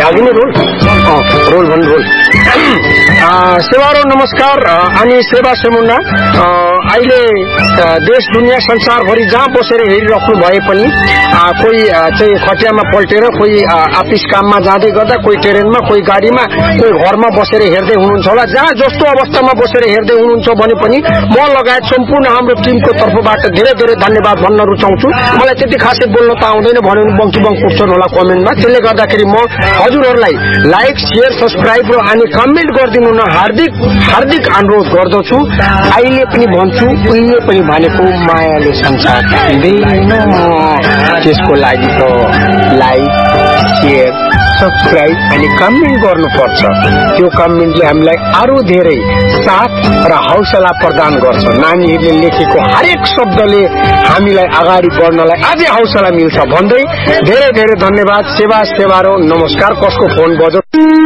अघि नै रोल भन्नु रोल सेवारो नमस्कार अनि सेवा सेमुन्ना अहिले देश दुनियाँ संसारभरि जहाँ बसेर हेरिराख्नु भए पनि कोही चाहिँ खटियामा पल्टेर कोही आफिस काममा जाँदै गर्दा कोही ट्रेनमा कोही गाडीमा कोही घरमा बसेर हेर्दै हुनुहुन्छ होला जहाँ जस्तो अवस्थामा बसेर हेर्दै हुनुहुन्छ भने पनि म लगायत सम्पूर्ण हाम्रो टिमको तर्फबाट धेरै धेरै धन्यवाद भन्न रुचाउँछु मलाई त्यति खासै बोल्न त आउँदैन भन्यो भने बङ्की बङ पुग्छन् होला कमेन्टमा त्यसले गर्दाखेरि म हजुरहरूलाई लाइक शेयर सब्स्क्राइब र अनि कमेन्ट गरिदिनु न हार्दिक अनुरोध गर्दछु अहिले पनि भन्छु उहिले पनि भनेको मायाले संसार दिँदैन त्यसको लागि त लाइक शेयर सब्स्क्राइब अनि कमेन्ट गर्नुपर्छ त्यो कमेन्टले हामीलाई अरू धेरै साथ र हौसला प्रदान गर्छ नानीहरूले लेखेको हरेक शब्दले हामीलाई अगाडि बढ्नलाई अझै हौसला मिल्छ भन्दै धेरै धेरै धन्यवाद सेवा र नमस्कार कसको फोन बज्यो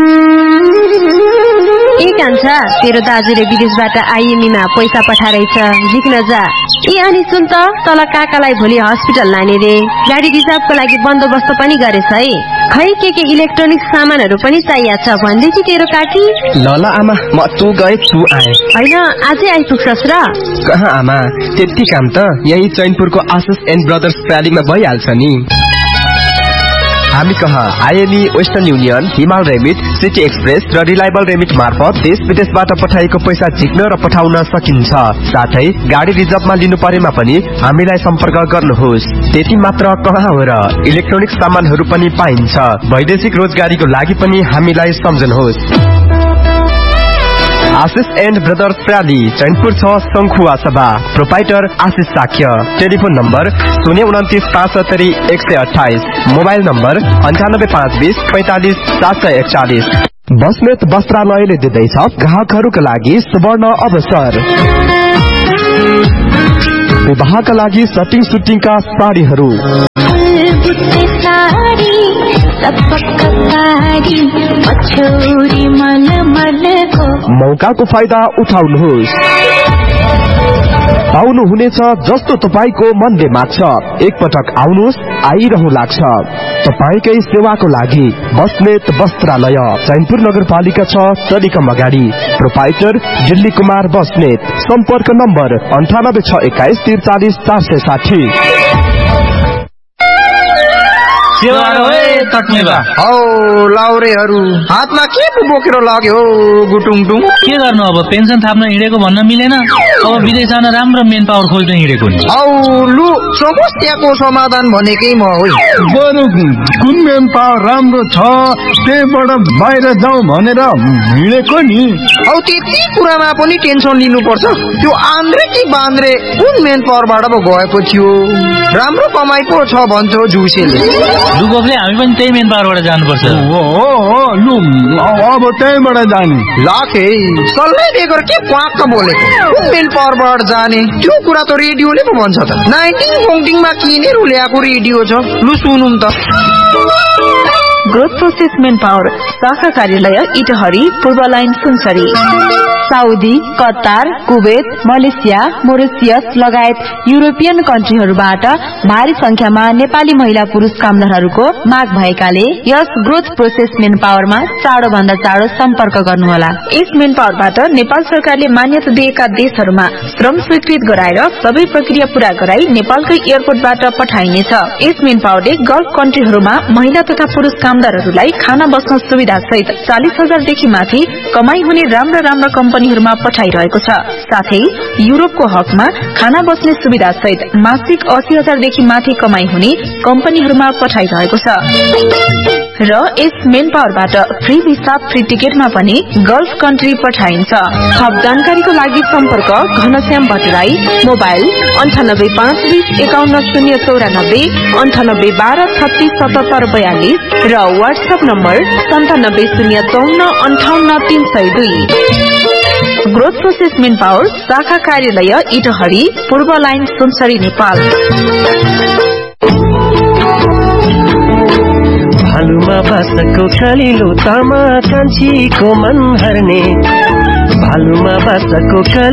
ए कान्छा तेरो दाजुले विदेशबाट आइएमईमा पैसा पठाइरहेछ जिक्न जा ए अनि सुन त तल काकालाई भोलि हस्पिटल लाने रे गाडी रिजर्भको लागि बन्दोबस्त पनि गरेछ है खै के इलेक्ट्रोनिक सामानहरू पनि चाहिएको छ भन्दै कि तेरो काकी ल आमा म तँ गए तँ आए हैन आजै आइपुग्छस् र कहाँ आमा त्यति काम त यही चैनपुरको आशिष एन्ड ब्रदर्स प्रालीमा भइहाल्छ नि हामी कहाँ आइएमई वेस्टर्न युनियन हिमाल रेमिट सिटी एक्सप्रेस र रिलायबल रेमिट मार्फत देश विदेशबाट पठाएको पैसा झिक्न र पठाउन सकिन्छ साथै गाडी रिजर्भमा लिनु परेमा पनि हामीलाई सम्पर्क गर्नुहोस् त्यति मात्र कहाँ हो र इलेक्ट्रोनिक सामानहरू पनि पाइन्छ वैदेशिक रोजगारीको लागि पनि हामीलाई सम्झनुहोस् आशिष एन्ड ब्रदर्स प्राली चैनपुर 6 शंखुवा सभा प्रोपाइटर आशिष Shakya telephone number 029577128 mobile number 9852 45 741 Basnet वस्त्रालयले दिँदैछ ग्राहकहरूका लागि सुवर्ण अवसर विवाहका लागि सटिङ सुटिङका साडीहरू मौकाको फाइदा उठाउनुहोस् पाउनु हुनेछ जस्तो तपाईको मनले माग्छ एकपटक आउनुहोस् आइरहनु लाग्छ तपाईकै सेवाको लागि बस्नेत वस्त्रालय चैनपुर नगरपालिका 6 टेलिकम अगाडि प्रोपाइटर दिल्ली कुमार बस्नेत सम्पर्क नम्बर 9861 43 460 लाउरेहरू हातमा के बोकेर लाग्यो गुटुङटुङ के गर्नु अब पेन्सन थाप्न हिँडेको भन्न मिलेन अब विदेश जान राम्रो मेन पावर खोज्न हिँडेको नि लु समस्याको समाधान भनेकै म हो बरु कुन मेन पावर राम्रो छ त्यहीबाट बाहिर जाउँ भनेर हिँडेको नि त्यति कुरामा पनि टेन्सन लिनुपर्छ त्यो आन्द्रे कि बान्द्रे कुन मेन पावरबाट पो गएको थियो राम्रो कमाइ पो छ भन्छौ जुसेले दुगोकले हामी पनि त्यही मेन पावरबाट जानुपर्छ लु अब त्यहीबाट जाने लाखे सल्लाह दिएर के क्वाक्क बोलेको कुन मेन पावरबाट जाने त्यो कुरा त रेडियोले पो भन्छ त 19 पोङ्टिङमा किनेर ल्याएको रेडियो छ लु सुनौँ त ग्रोथ प्रोसेस मेन पावर शाखा कार्यालय इटहरी पूर्व line Sunsari Saudi Qatar Kuwait Malaysia Mauritius लगायत युरोपियन कन्ट्रीहरूबाट भारी संख्यामा नेपाली महिला पुरुष कामदारहरूको माग भएकाले यस ग्रोथ प्रोसेस मेन पावरमा चाँडो भन्दा चाँडो सम्पर्क गर्नुहोला यस मेन पावरबाट नेपाल सरकारले मान्यता दिएका देशहरूमा श्रम स्वीकृत गराएर सबै प्रक्रिया पूरा गराई नेपालकै एयरपोर्टबाट पठाइनेछ यस मेन पावरले गल्फ कन्ट्रीहरूमा महिला तथा पुरुष कामदारहरूलाई खाना बस्न सुविधा सहित 40,000 देखि माथि कमाई हुने राम्रा कम्पनीहरूमा पठाइरहेको छ साथै युरोपको हकमा खाना बस्ने सुविधा सहित मासिक 80,000 देखि माथि कमाई हुने कम्पनीहरूमा पठाइरहेको छ र यस मेन पावरबाट फ्री भिसा फ्री टिकटमा पनि गल्फ कन्ट्री पठाइन्छ थप जानकारीको लागि सम्पर्क घनश्याम भट्टराई मोबाइल 9852510094 9812367742 र WhatsApp number 9705455302 growth process main power शाखा कार्यालय इटहरी पूर्व लाइन सुनसरी नेपाल भालुमा बासको खलिलो तामा कान्छीको मन हर्ने भालुमा बासको